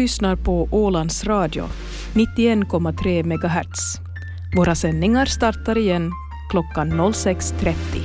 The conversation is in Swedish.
lyssnar på Ålands Radio, 91,3 MHz. Våra sändningar startar igen klockan 06.30.